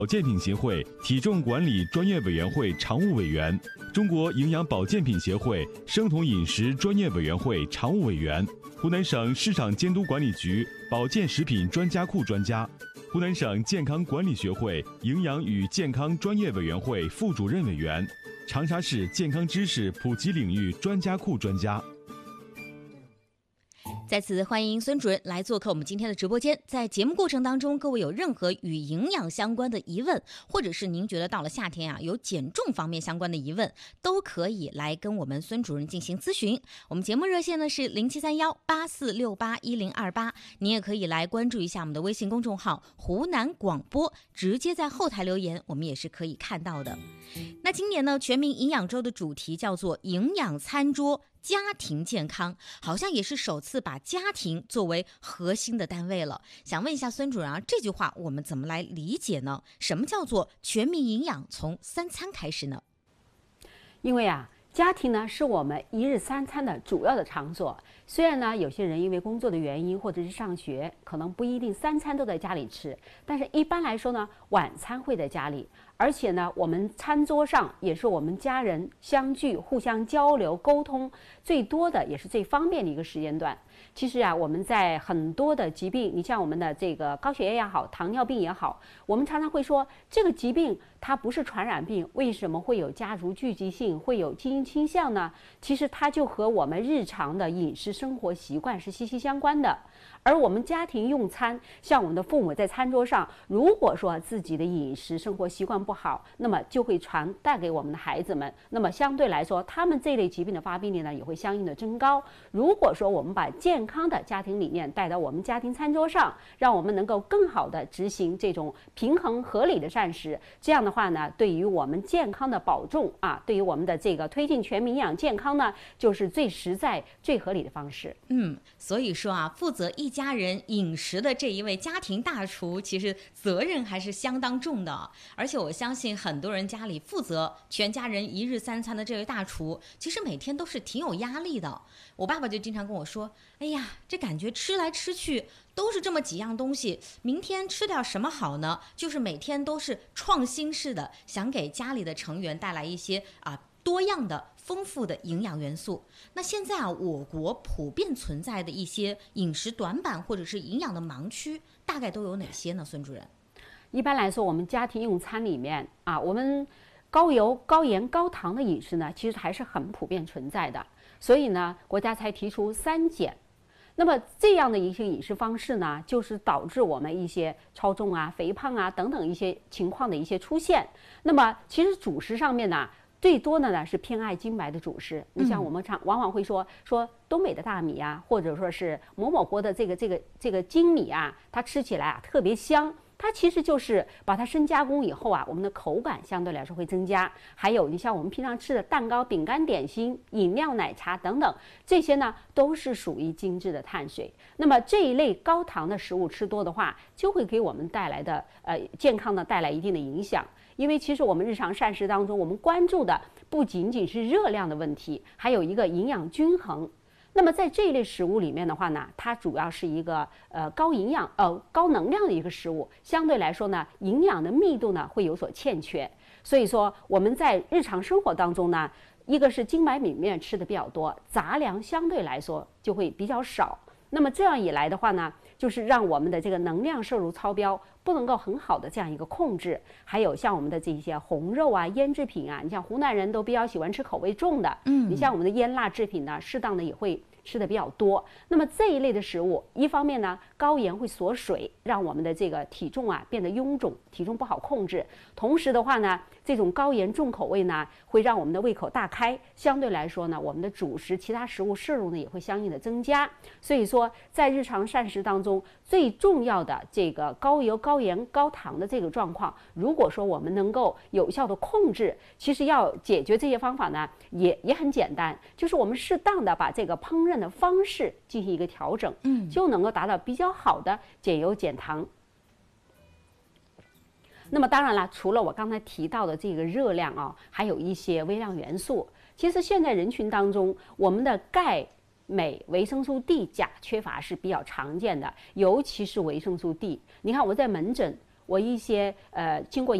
保健品协会体重管理专业委员会常务委员，中国营养保健品协会生酮饮食专业委员会常务委员，湖南省市场监督管理局保健食品专家库专家，湖南省健康管理学会营养与健康专业委员会副主任委员，长沙市健康知识普及领域专家库专家。 再次欢迎孙主任来做客我们今天的直播间。在节目过程当中，各位有任何与营养相关的疑问，或者是您觉得到了夏天有减重方面相关的疑问，都可以来跟我们孙主任进行咨询。我们节目热线呢是073184681028，您也可以来关注一下我们的微信公众号湖南广播，直接在后台留言，我们也是可以看到的。那今年呢，全民营养周的主题叫做营养餐桌家庭健康，好像也是首次把家庭作为核心的单位了。想问一下孙主任这句话我们怎么来理解呢？什么叫做全民营养从3餐开始呢？ 因为家庭呢是我们一日3餐的主要的场所。虽然呢有些人因为工作的原因或者是上学，可能不一定3餐都在家里吃，但是一般来说呢，晚餐会在家里。而且呢，我们餐桌上也是我们家人相聚、互相交流、沟通最多的，也是最方便的一个时间段。其实我们在很多的疾病，你像我们的这个高血压也好，糖尿病也好，我们常常会说这个疾病它不是传染病，为什么会有家族聚集性，会有基因倾向呢？其实它就和我们日常的饮食生活习惯是息息相关的。而我们家庭用餐，像我们的父母在餐桌上，如果说自己的饮食生活习惯不好，那么就会传带给我们的孩子们，那么相对来说他们这类疾病的发病率呢也会相应的增高。如果说我们把健康的家庭理念带到我们家庭餐桌上，让我们能够更好的执行这种平衡合理的膳食，这样的话呢，对于我们健康的保重对于我们的这个推进全民营养健康呢，就是最实在最合理的方式。 所以说负责一家人饮食的这一位家庭大厨，其实责任还是相当重的。而且我相信很多人家里负责全家人一日3餐的这位大厨，其实每天都是挺有压力的。我爸爸就经常跟我说，哎呀，这感觉吃来吃去都是这么几样东西，明天吃点什么好呢？就是每天都是创新式的，想给家里的成员带来一些多样的丰富的营养元素。那现在我国普遍存在的一些饮食短板或者是营养的盲区，大概都有哪些呢？孙主任？ 一般来说，我们家庭用餐里面我们高油、高盐、高糖的饮食呢，其实还是很普遍存在的。所以呢，国家才提出3减。那么这样的一些饮食方式呢，就是导致我们一些超重肥胖等等一些情况的一些出现。那么其实主食上面呢，最多的呢是偏爱精白的主食。你像我们往往会说东北的大米或者说是某某国的这个精米它吃起来特别香。它其实就是把它深加工以后我们的口感相对来说会增加。还有你像我们平常吃的蛋糕、饼干、点心、饮料、奶茶等等，这些呢都是属于精致的碳水。那么这一类高糖的食物吃多的话，就会给我们带来的健康呢带来一定的影响。因为其实我们日常膳食当中，我们关注的不仅仅是热量的问题，还有一个营养均衡。那么在这一类食物里面的话呢，它主要是一个高营养高能量的一个食物，相对来说呢，营养的密度呢会有所欠缺。所以说我们在日常生活当中呢，一个是精白米面吃的比较多，杂粮相对来说就会比较少。那么这样一来的话呢，就是让我们的这个能量摄入超标不能够很好的这样一个控制。还有像我们的这些红肉腌制品你像湖南人都比较喜欢吃口味重的，你像我们的腌辣制品呢，适当的也会吃的比较多。那么这一类的食物，一方面呢，高盐会锁水，让我们的这个体重变得臃肿，体重不好控制。同时的话呢，这种高盐重口味呢，会让我们的胃口大开，相对来说呢，我们的主食其他食物摄入呢也会相应的增加。所以说在日常膳食当中，最重要的这个高油、高盐、高糖的这个状况，如果说我们能够有效的控制，其实要解决这些方法呢，也很简单，就是我们适当的把这个烹饪的方式进行一个调整，就能够达到比较好的减油减糖。那么当然了，除了我刚才提到的这个热量还有一些微量元素。其实现在人群当中，我们的钙、镁、维生素 D、钾缺乏是比较常见的，尤其是维生素 D。你看我在门诊， 我一些经过